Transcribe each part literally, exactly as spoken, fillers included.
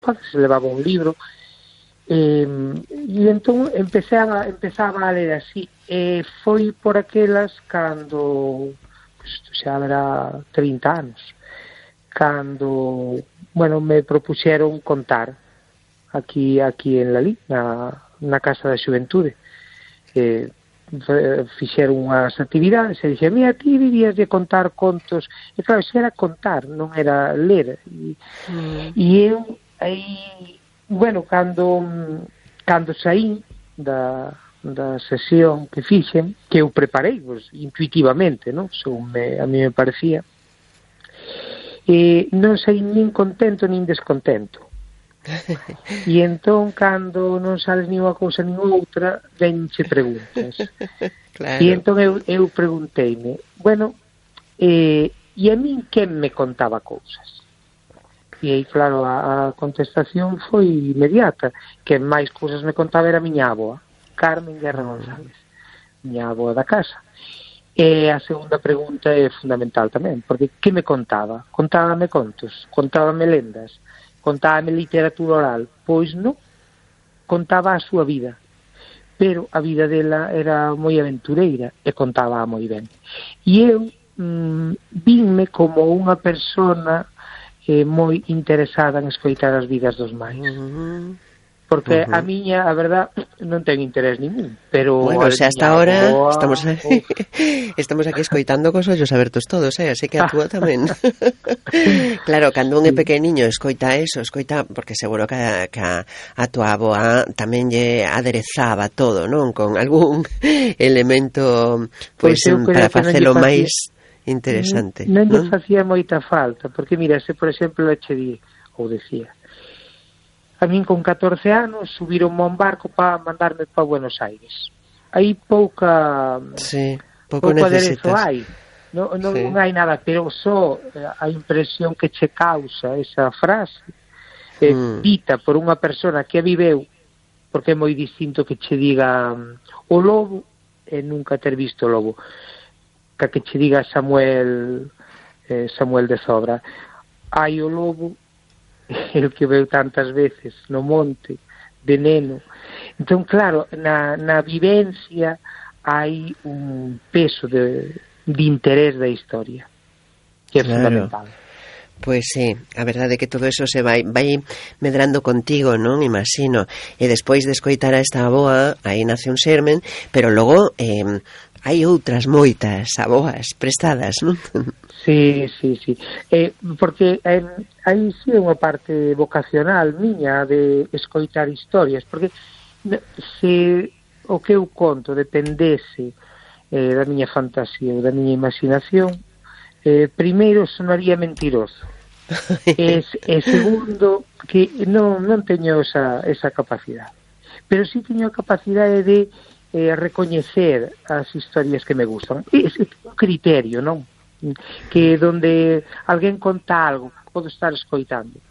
se levaba un libro, e, e entón empezaba, empezaba a ler así, e foi por aquelas cando, pues, xa haberá trinta anos, cando, bueno, me propuxeron contar aquí aquí en Lalín, na, na Casa da Xuventude. Eh, fixeron unhas actividades e dixen, mira, ti vivías de contar contos, e claro, xa era contar, non era ler, e, mm. e eu aí, bueno, cando cando saí da, da sesión que fixen, que eu preparei, pues, intuitivamente, non? Según me, a mí me parecía, e non saí nin contento nin descontento. E entón, cando non sales nin unha cousa nin outra, venche preguntas. Claro. E entón eu, eu pregunteime, bueno, eh, e a min quen me contaba cousas? E aí, claro, a, a contestación foi inmediata, que máis cousas me contaba era a miña avoa, Carmen Guerra González, miña avoa da casa. E a segunda pregunta é fundamental tamén, porque que me contaba? Contábame contos, contábame lendas, contábame literatura oral, pois non, contaba a súa vida, pero a vida dela era moi aventureira e contaba moi ben. E eu mm, vinme como unha persona eh, moi interesada en escoitar as vidas dos máis. Uh-huh. Porque uh-huh. a miña, a verdad, non ten interés ningún, pero... Bueno, o sea, hasta ahora boa, estamos, oh. estamos aquí escoitando cos ollos abertos todos, eh? Así que a túa tamén. Claro, cando un é pequeniño escoita eso, escoita, porque seguro que, a, que a, a túa avoa tamén lle aderezaba todo, non? Con algún elemento, pois, pues, para facelo máis interesante. Non lle facía moita falta, porque mira, se por exemplo che di, ou decía, a min con catorce anos subiron a un barco para mandarme para Buenos Aires. Aí pouca sí, pouco, pouco aderezo hai. Non, non, sí. non hai nada, pero só a impresión que che causa esa frase eh, mm. dita por unha persona que a viveu, porque é moi distinto que che diga o lobo e nunca ter visto o lobo, que que che diga Samuel eh, Samuel de Sobra. Hai o lobo, el que veu tantas veces no monte de neno. Entón, claro, na, na vivencia hai un peso de, de interés da historia que é claro. Fundamental. Pois sí, a verdade é que todo eso se vai vai medrando contigo, non? Imagino. E despois de escoitar a esta avoa, aí nace un xermen, pero logo eh, hai outras moitas avoas prestadas, non? Sí, sí, sí. Eh, porque eh, aí sí é unha parte vocacional miña de escoitar historias, porque se o que eu conto dependese eh, da miña fantasía ou da miña imaginación, eh, primeiro sonaría mentiroso. e, e segundo, que non, non teño esa, esa capacidade. Pero sí teño a capacidade de eh, recoñecer as historias que me gustan. Ese é un criterio, non? Que donde alguén conta algo, podo estar escoitando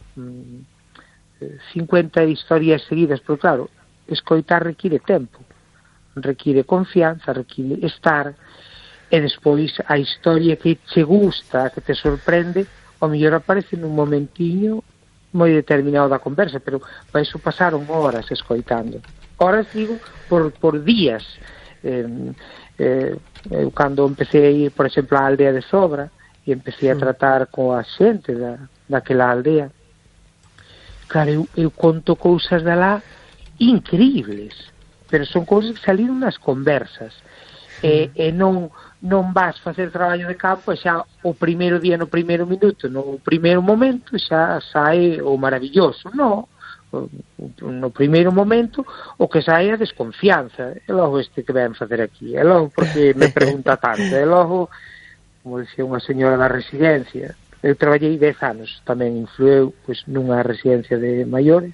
cincuenta historias seguidas, pero claro, escoitar require tempo, require confianza, require estar, e despois a historia que che gusta, que te sorprende, ao mellor aparece nun momentiño moi determinado da conversa, pero para iso pasaron horas escoitando, horas digo, por, por días. eh, eh, eu cando empecé a ir, por exemplo, á aldea de Sobra e empecé a tratar coa xente da, daquela aldea, claro, eu, eu conto cousas de lá increíbles, pero son cousas que saliron nas conversas, e, e non non vas facer traballo de campo e xa o primeiro día, no primeiro minuto, no primeiro momento xa sae o maravilloso, non? No primeiro momento o que sae a desconfianza, e logo este que ven facer aquí, e logo porque me pregunta tanto, e logo, como dicía unha señora da residencia, eu traballei dez anos, tamén influeu pois, nunha residencia de maiores,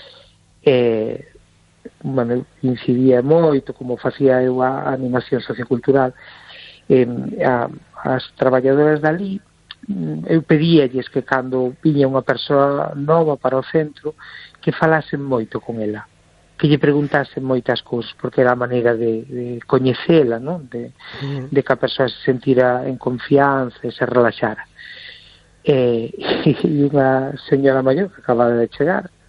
e bueno, incidía moito como facía eu a animación sociocultural, e a, as traballadoras dali, eu pedíalles que cando viña unha persoa nova para o centro que falasen moito con ela, que lle preguntasen moitas cousas, porque era a maneira de, de coñecela, non? De, de que a persoa se sentira en confianza e se relaxara. e, e unha señora maior que acaba de chegar